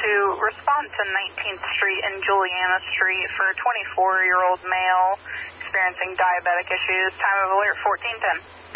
to respond to 19th Street and Juliana Street for a 24-year-old male experiencing diabetic issues. Time of alert 1410.